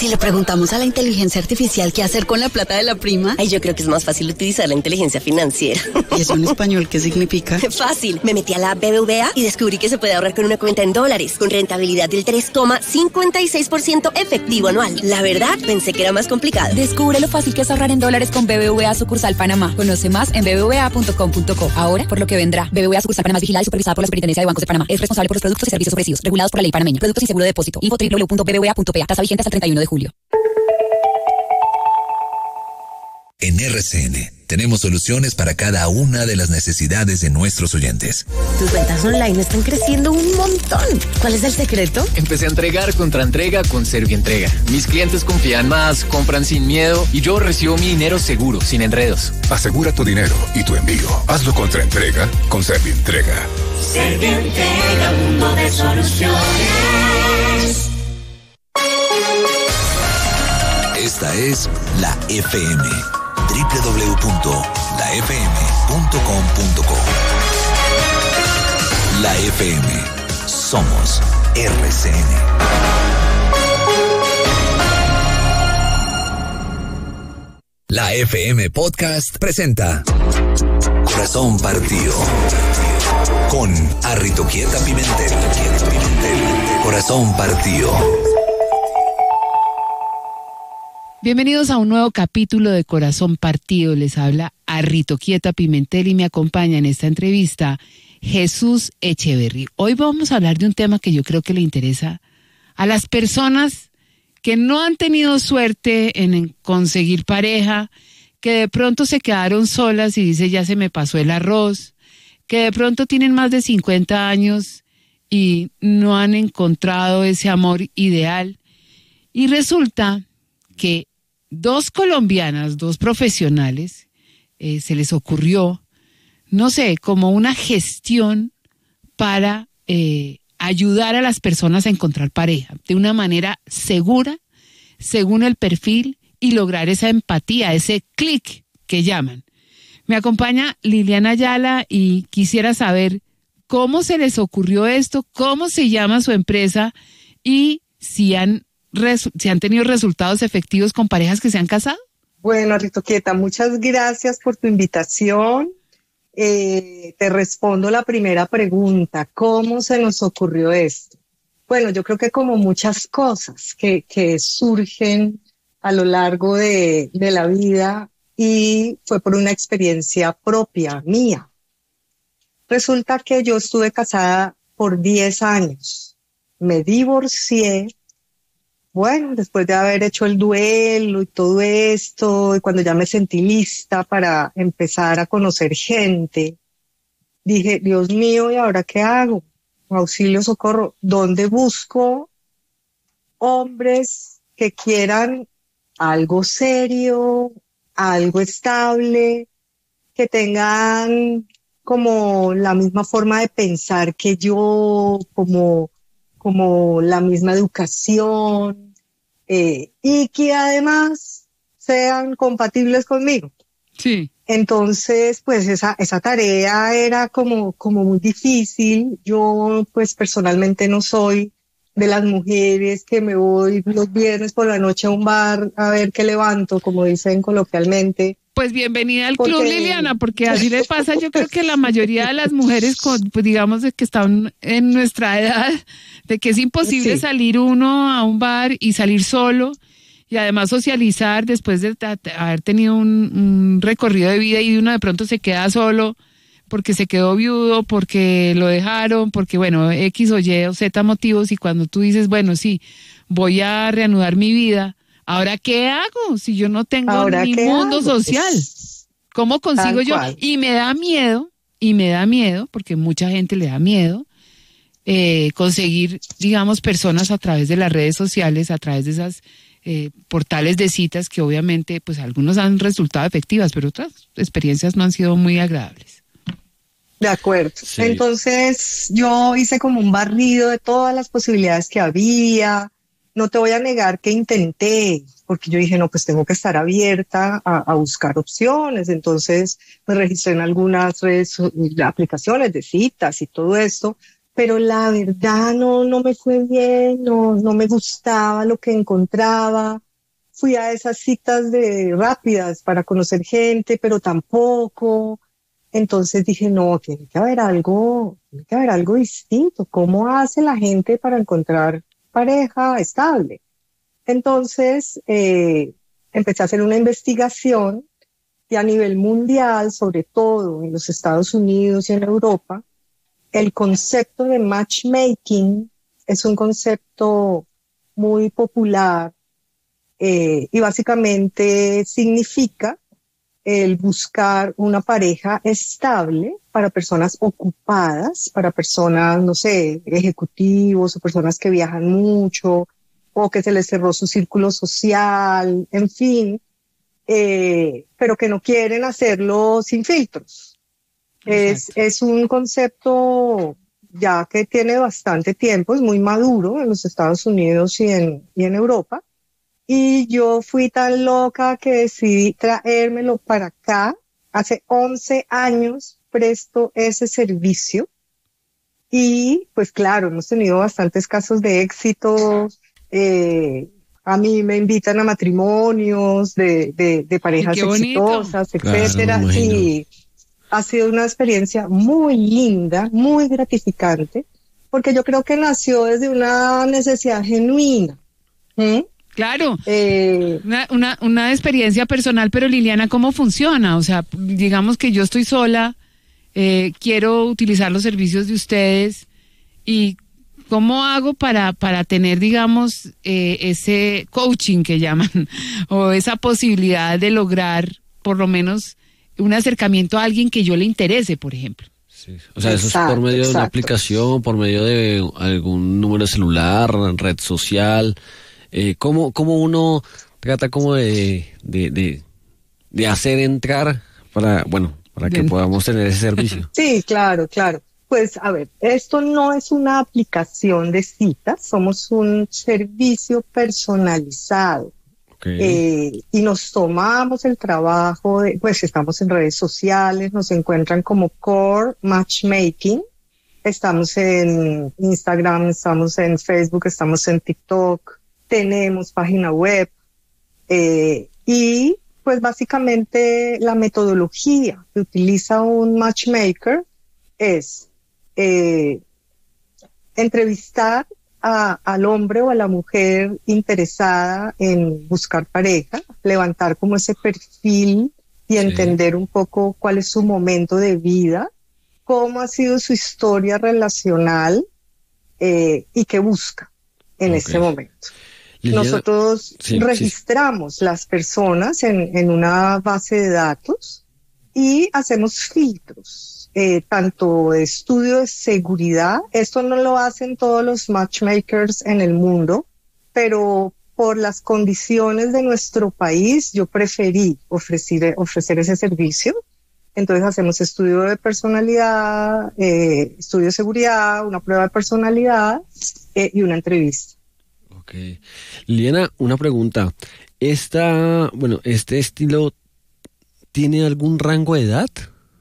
si le preguntamos a la inteligencia artificial qué hacer con la plata de la prima? Ay, yo creo que es más fácil utilizar la inteligencia financiera. ¿Y eso en español qué significa? Fácil. Me metí a la BBVA y descubrí que se puede ahorrar con una cuenta en dólares, con rentabilidad del 3,56% efectivo anual. La verdad, pensé que era más complicado. Descubre lo fácil que es ahorrar en dólares con BBVA Sucursal Panamá. Conoce más en bbva.com.co. Ahora, por lo que vendrá. BBVA Sucursal Panamá es vigilada y supervisada por la Superintendencia de Bancos de Panamá. Es responsable por los productos y servicios ofrecidos, regulados por la ley panameña. Productos sin seguro de depósito. Info www.bbva.pa. Tasa vigente hasta el 31 de julio. En RCN tenemos soluciones para cada una de las necesidades de nuestros oyentes. Tus ventas online están creciendo un montón. ¿Cuál es el secreto? Empecé a entregar contra entrega con Servientrega. Mis clientes confían más, compran sin miedo y yo recibo mi dinero seguro, sin enredos. Asegura tu dinero y tu envío. Hazlo contra entrega con Servientrega. Servientrega, mundo de soluciones. Esta es la FM. www.lafm.com.co. La FM. Somos RCN. La FM Podcast presenta Corazón Partido con Arritoquieta Pimentel. Corazón Partido. Bienvenidos a un nuevo capítulo de Corazón Partido. Les habla Arritoquieta Pimentel y me acompaña en esta entrevista Jesús Echeverry. Hoy vamos a hablar de un tema que yo creo que le interesa a las personas que no han tenido suerte en conseguir pareja, que de pronto se quedaron solas y dice ya se me pasó el arroz, que de pronto tienen más de 50 años y no han encontrado ese amor ideal. Y resulta que dos colombianas, dos profesionales, se les ocurrió, no sé, como una gestión para ayudar a las personas a encontrar pareja de una manera segura, según el perfil, y lograr esa empatía, ese clic que llaman. Me acompaña Liliana Ayala y quisiera saber cómo se les ocurrió esto, cómo se llama su empresa y si han tenido resultados efectivos con parejas que se han casado. Bueno, Arritoquieta, muchas gracias por tu invitación. Te respondo la primera pregunta. ¿Cómo se nos ocurrió esto? Bueno, yo creo que como muchas cosas que surgen a lo largo de la vida, y fue por una experiencia propia mía. Resulta que yo estuve casada por 10 años. Me divorcié. Bueno, después de haber hecho el duelo y todo esto, y cuando ya me sentí lista para empezar a conocer gente, dije, Dios mío, ¿y ahora qué hago? Auxilio, socorro. ¿Dónde busco hombres que quieran algo serio, algo estable, que tengan como la misma forma de pensar que yo, como la misma educación, y que además sean compatibles conmigo? Sí. Entonces, pues esa tarea era como muy difícil. Yo, pues personalmente no soy de las mujeres que me voy los viernes por la noche a un bar a ver qué levanto, como dicen coloquialmente. Pues bienvenida al club, Liliana, porque así le pasa, yo creo que la mayoría de las mujeres, pues digamos de que están en nuestra edad, de que es imposible salir uno a un bar y salir solo, y además socializar después de haber tenido un recorrido de vida, y uno de pronto se queda solo porque se quedó viudo, porque lo dejaron, porque bueno, X o Y o Z motivos, y cuando tú dices, bueno, sí, voy a reanudar mi vida, ¿ahora qué hago si yo no tengo ni mundo social? ¿Cómo consigo yo? Y me da miedo, porque mucha gente le da miedo, conseguir, digamos, personas a través de las redes sociales, a través de esas portales de citas que obviamente, pues algunos han resultado efectivas, pero otras experiencias no han sido muy agradables. De acuerdo. Sí. Entonces yo hice como un barrido de todas las posibilidades que había. No te voy a negar que intenté, porque yo dije, no, pues tengo que estar abierta a buscar opciones. Entonces me registré en algunas aplicaciones de citas y todo esto, pero la verdad no me fue bien, no me gustaba lo que encontraba. Fui a esas citas rápidas para conocer gente, pero tampoco. Entonces dije, no, tiene que haber algo distinto. ¿Cómo hace la gente para encontrar pareja estable? Entonces, empecé a hacer una investigación y a nivel mundial, sobre todo en los Estados Unidos y en Europa, el concepto de matchmaking es un concepto muy popular y básicamente significa el buscar una pareja estable para personas ocupadas, para personas, no sé, ejecutivos o personas que viajan mucho o que se les cerró su círculo social, en fin, pero que no quieren hacerlo sin filtros. Es un concepto ya que tiene bastante tiempo, es muy maduro en los Estados Unidos y en Europa. Y yo fui tan loca que decidí traérmelo para acá. Hace 11 años presto ese servicio. Y pues claro, hemos tenido bastantes casos de éxito. A mí me invitan a matrimonios de parejas exitosas, etcétera. Claro, y ha sido una experiencia muy linda, muy gratificante, porque yo creo que nació desde una necesidad genuina. Claro, una experiencia personal, pero Liliana, ¿cómo funciona? O sea, digamos que yo estoy sola, quiero utilizar los servicios de ustedes, y ¿cómo hago para tener, digamos, ese coaching que llaman, o esa posibilidad de lograr por lo menos un acercamiento a alguien que yo le interese, por ejemplo? Sí. O sea, eso es por medio de una aplicación, por medio de algún número de celular, red social. ¿Cómo uno trata como de hacer entrar para que podamos tener ese servicio? Sí, claro. Pues a ver, esto no es una aplicación de citas, somos un servicio personalizado. Okay. Y nos tomamos el trabajo pues estamos en redes sociales, nos encuentran como Core Matchmaking. Estamos en Instagram, estamos en Facebook, estamos en TikTok. Tenemos página web y pues básicamente la metodología que utiliza un matchmaker es entrevistar al hombre o a la mujer interesada en buscar pareja, levantar como ese perfil y entender un poco cuál es su momento de vida, cómo ha sido su historia relacional y qué busca en ese momento. Liliana, nosotros registramos las personas en una base de datos y hacemos filtros, tanto de estudio de seguridad. Esto no lo hacen todos los matchmakers en el mundo, pero por las condiciones de nuestro país yo preferí ofrecer ese servicio. Entonces hacemos estudio de personalidad, estudio de seguridad, una prueba de personalidad y una entrevista. Okay. Liliana, una pregunta. ¿Este estilo tiene algún rango de edad?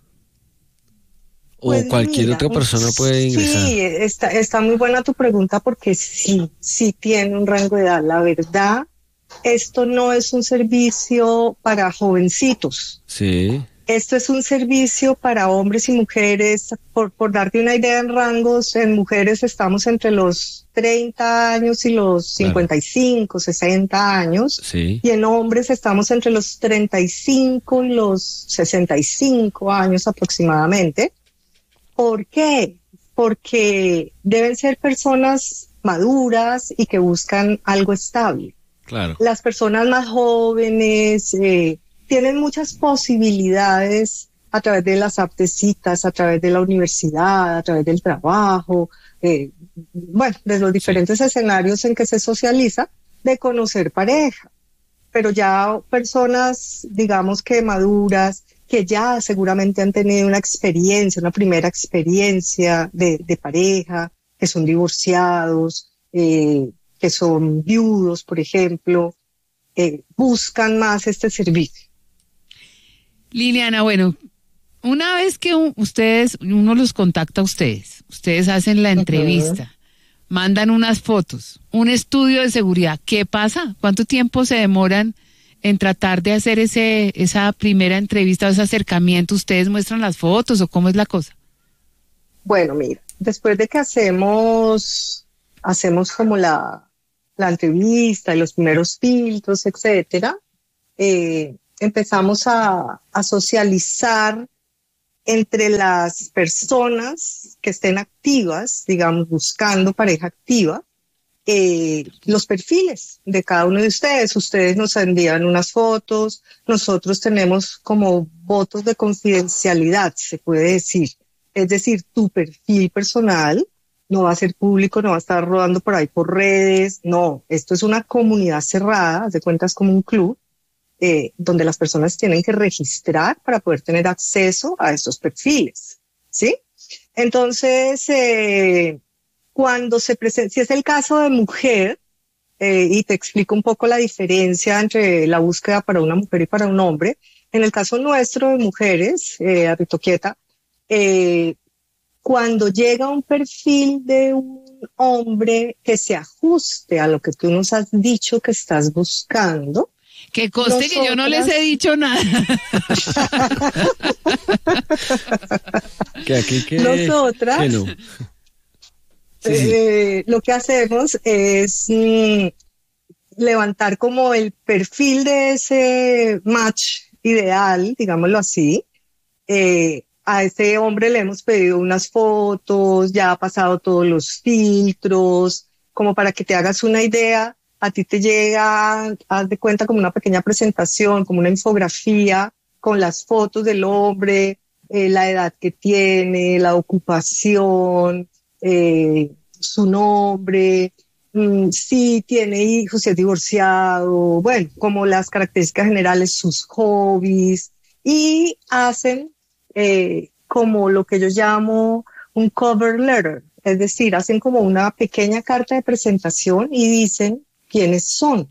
¿O pues cualquier otra persona puede ingresar? Sí, está muy buena tu pregunta porque sí tiene un rango de edad. La verdad, esto no es un servicio para jovencitos. Sí. Esto es un servicio para hombres y mujeres. Por darte una idea en rangos, en mujeres estamos entre los 30 años y los 55, 60 años. Sí. Y en hombres estamos entre los 35 y los 65 años aproximadamente. ¿Por qué? Porque deben ser personas maduras y que buscan algo estable. Claro. Las personas más jóvenes tienen muchas posibilidades a través de las apps de citas, a través de la universidad, a través del trabajo, de los diferentes escenarios en que se socializa, de conocer pareja. Pero ya personas, digamos que maduras, que ya seguramente han tenido una primera experiencia de pareja, que son divorciados, que son viudos, por ejemplo, buscan más este servicio. Liliana, bueno, una vez que uno los contacta a ustedes, ustedes hacen la entrevista, mandan unas fotos, un estudio de seguridad. ¿Qué pasa? ¿Cuánto tiempo se demoran en tratar de hacer esa primera entrevista o ese acercamiento? ¿Ustedes muestran las fotos o cómo es la cosa? Bueno, mira, después de que hacemos como la entrevista y los primeros filtros, etcétera, empezamos a socializar entre las personas que estén activas, digamos, buscando pareja activa, los perfiles de cada uno de ustedes. Ustedes nos envían unas fotos, nosotros tenemos como votos de confidencialidad, se puede decir. Es decir, tu perfil personal no va a ser público, no va a estar rodando por ahí por redes, no, esto es una comunidad cerrada, haz de cuenta es como un club, donde las personas tienen que registrar para poder tener acceso a estos perfiles, ¿sí? Entonces, cuando se presenta, si es el caso de mujer, y te explico un poco la diferencia entre la búsqueda para una mujer y para un hombre, en el caso nuestro de mujeres, Ritoquieta, cuando llega un perfil de un hombre que se ajuste a lo que tú nos has dicho que estás buscando, que conste que yo no les he dicho nada. Que aquí nosotras que no. Lo que hacemos es levantar como el perfil de ese match ideal, digámoslo así. A ese hombre le hemos pedido unas fotos, ya ha pasado todos los filtros, como para que te hagas una idea. A ti te llega, haz de cuenta, como una pequeña presentación, como una infografía con las fotos del hombre, la edad que tiene, la ocupación, su nombre, si tiene hijos, si es divorciado, bueno, como las características generales, sus hobbies, y hacen como lo que yo llamo un cover letter, es decir, hacen como una pequeña carta de presentación y dicen quiénes son,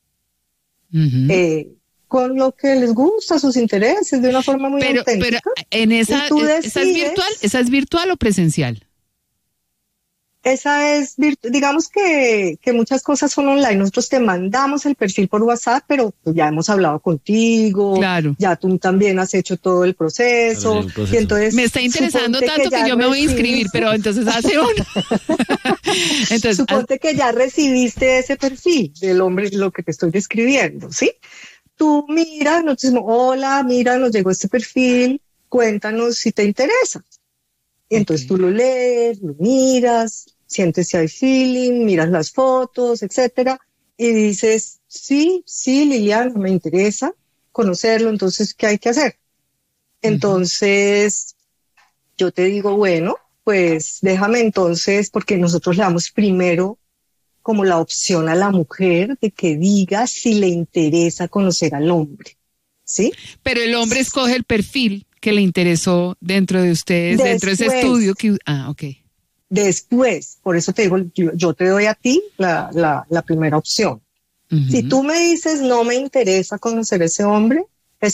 con lo que les gusta, sus intereses, de una forma muy auténtica. Pero en esa es virtual o presencial? Esa es, digamos que muchas cosas son online. Nosotros te mandamos el perfil por WhatsApp, pero ya hemos hablado contigo. Claro. Ya tú también has hecho todo el proceso. Y entonces, me está interesando tanto que yo me voy a inscribir, pero entonces hace uno. Entonces, suponte que ya recibiste ese perfil del hombre, lo que te estoy describiendo, ¿sí? Tú miras, nos decimos, hola, mira, nos llegó este perfil, cuéntanos si te interesa. Y entonces tú lo lees, lo miras, sientes si hay feeling, miras las fotos, etcétera, y dices, sí, Liliana, me interesa conocerlo, entonces, ¿qué hay que hacer? Entonces, yo te digo, bueno, pues déjame entonces, porque nosotros le damos primero como la opción a la mujer de que diga si le interesa conocer al hombre, ¿sí? Pero el hombre escoge el perfil que le interesó dentro de ustedes, dentro de ese estudio que... ok. Después, por eso te digo, yo te doy a ti la primera opción. Si tú me dices, no me interesa conocer ese hombre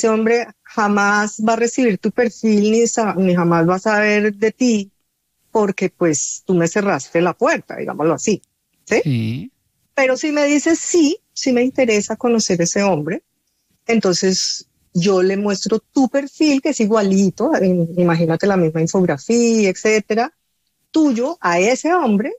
jamás va a recibir tu perfil ni jamás va a saber de ti, porque pues tú me cerraste la puerta, digámoslo así, ¿sí? Sí. Pero si me dices, sí me interesa conocer ese hombre, entonces yo le muestro tu perfil, que es igualito, imagínate la misma infografía, etcétera, tuyo a ese hombre,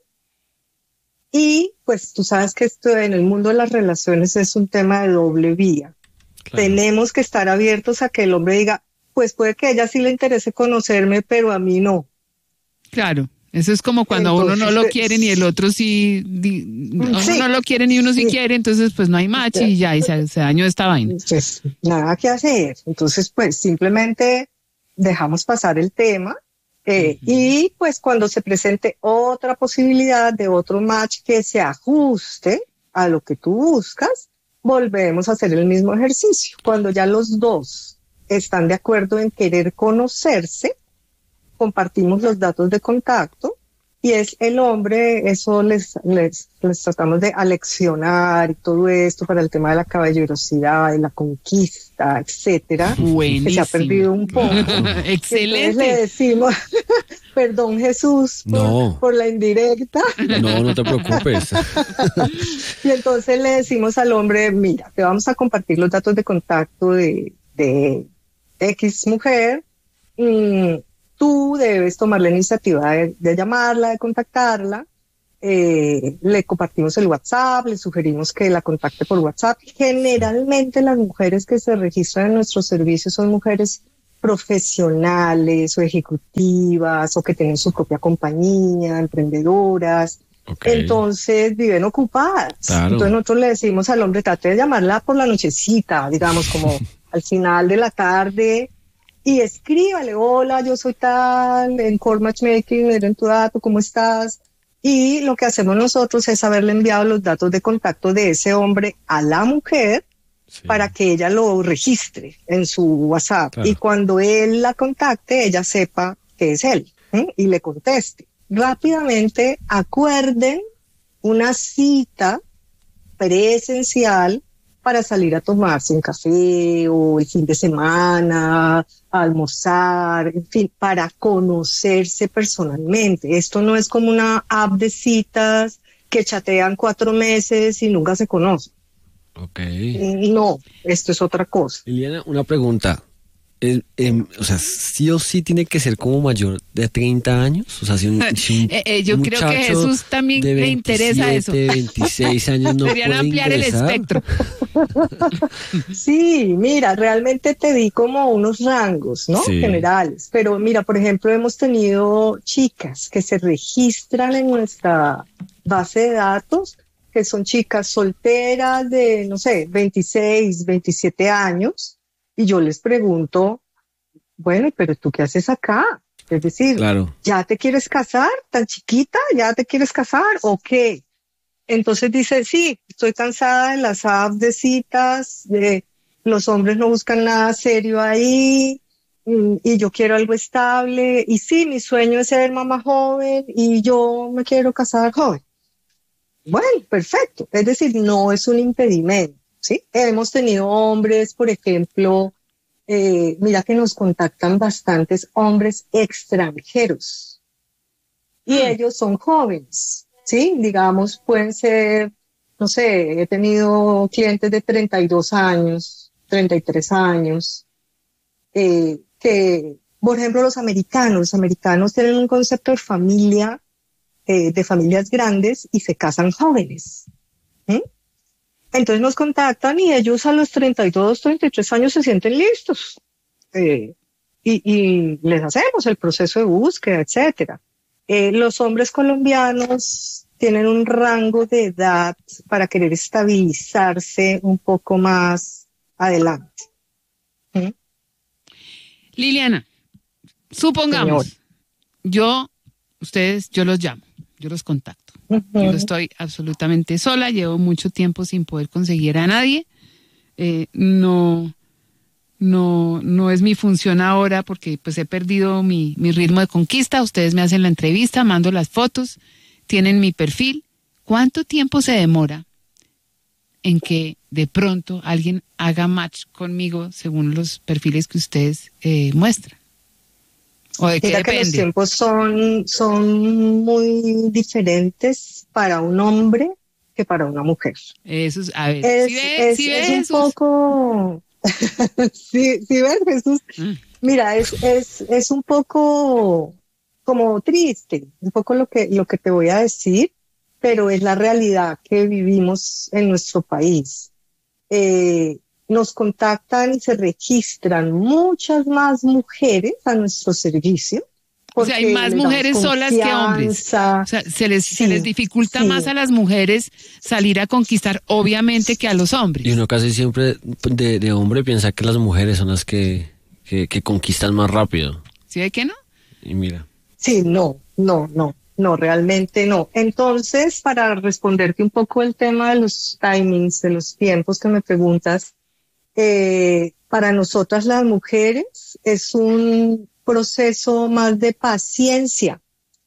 y pues tú sabes que esto en el mundo de las relaciones es un tema de doble vía. Claro. Tenemos que estar abiertos a que el hombre diga, pues puede que a ella sí le interese conocerme, pero a mí no. Claro. Eso es como cuando entonces, uno no lo quiere y el otro sí, uno no lo quiere ni uno sí quiere, entonces pues no hay match y ya, y se dañó esta vaina. Pues nada que hacer, entonces pues simplemente dejamos pasar el tema y pues cuando se presente otra posibilidad de otro match que se ajuste a lo que tú buscas, volvemos a hacer el mismo ejercicio. Cuando ya los dos están de acuerdo en querer conocerse, compartimos los datos de contacto Y es el hombre, eso les tratamos de aleccionar y todo esto para el tema de la caballerosidad, de la conquista, etcétera. Buenísimo. Que se ha perdido un poco. Excelente. Entonces le decimos, perdón Jesús por la indirecta. No te preocupes. Y entonces le decimos al hombre, mira, te vamos a compartir los datos de contacto de X mujer. Tú debes tomar la iniciativa de llamarla, de contactarla. Le compartimos el WhatsApp, le sugerimos que la contacte por WhatsApp. Generalmente las mujeres que se registran en nuestros servicios son mujeres profesionales o ejecutivas o que tienen su propia compañía, emprendedoras. Okay. Entonces viven ocupadas. Claro. Entonces nosotros le decimos al hombre, trate de llamarla por la nochecita, digamos como al final de la tarde, y escríbale, hola, yo soy tal, en Core Matchmaking, miren tu dato, ¿cómo estás? Y lo que hacemos nosotros es haberle enviado los datos de contacto de ese hombre a la mujer para que ella lo registre en su WhatsApp. Claro. Y cuando él la contacte, ella sepa que es él, y le conteste. Rápidamente acuerden una cita presencial para salir a tomarse un café o el fin de semana, a almorzar, en fin, para conocerse personalmente. Esto no es como una app de citas que chatean 4 meses y nunca se conocen. Okay. No, esto es otra cosa. Liliana, una pregunta. O sea, sí o sí tiene que ser como mayor de 30 años. O sea, si un yo creo que Jesús también le interesa eso. 26 años no deberían ampliar ingresar. El espectro. Sí, mira, realmente te di como unos rangos, ¿no? Sí. Generales. Pero mira, por ejemplo, hemos tenido chicas que se registran en nuestra base de datos, que son chicas solteras de, no sé, 26, 27 años. Y yo les pregunto, bueno, pero ¿tú qué haces acá? Es decir, claro. ¿Ya te quieres casar? ¿Tan chiquita? ¿Ya te quieres casar? ¿O qué? Entonces dice, sí, estoy cansada de las apps de citas, de los hombres no buscan nada serio ahí, y yo quiero algo estable. Y sí, mi sueño es ser mamá joven y yo me quiero casar joven. Bueno, perfecto. Es decir, no es un impedimento. Sí, hemos tenido hombres, por ejemplo, mira que nos contactan bastantes hombres extranjeros y ellos son jóvenes, ¿sí? Digamos, pueden ser, no sé, he tenido clientes de 32 años, 33 años, que, por ejemplo, los americanos tienen un concepto de familia, de familias grandes y se casan jóvenes, ¿sí? Entonces nos contactan y ellos a los 32, 33 años se sienten listos. Y les hacemos el proceso de búsqueda, etcétera. Los hombres colombianos tienen un rango de edad para querer estabilizarse un poco más adelante. Liliana, supongamos, yo los llamo, yo los contacto. Yo estoy absolutamente sola, llevo mucho tiempo sin poder conseguir a nadie. No es mi función ahora porque pues he perdido mi ritmo de conquista. Ustedes me hacen la entrevista, mando las fotos, tienen mi perfil. ¿Cuánto tiempo se demora en que de pronto alguien haga match conmigo según los perfiles que ustedes muestran? ¿O de qué Mira depende? Que los tiempos son muy diferentes para un hombre que para una mujer. Eso es, a ver, es un poco, ¿sí ves, Jesús? Mira, es un poco como triste, un poco lo que te voy a decir, pero es la realidad que vivimos en nuestro país. Nos contactan y se registran muchas más mujeres a nuestro servicio. O sea, hay más mujeres solas que hombres. O sea, se les dificulta más a las mujeres salir a conquistar, obviamente, que a los hombres. Y uno casi siempre de hombre piensa que las mujeres son las que conquistan más rápido. ¿Sí hay que no? Y mira. Sí, no, realmente no. Entonces, para responderte un poco el tema de los timings, de los tiempos que me preguntas, para nosotras las mujeres es un proceso más de paciencia,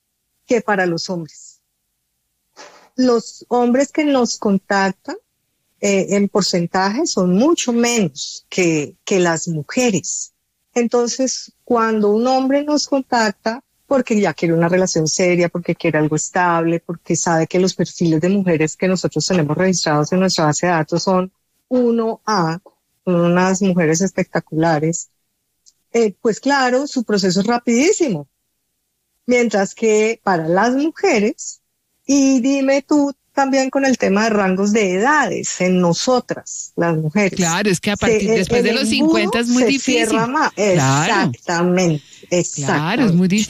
que para los hombres. Los hombres que nos contactan en porcentaje son mucho menos que las mujeres. Entonces, cuando un hombre nos contacta, porque ya quiere una relación seria, porque quiere algo estable, porque sabe que los perfiles de mujeres que nosotros tenemos registrados en nuestra base de datos son 1A, son unas mujeres espectaculares, pues claro, su proceso es rapidísimo. Mientras que para las mujeres, y dime tú también con el tema de rangos de edades en nosotras, las mujeres. Claro, es que a partir después de los 50 es muy difícil. Claro. Exactamente. Claro, es muy difícil.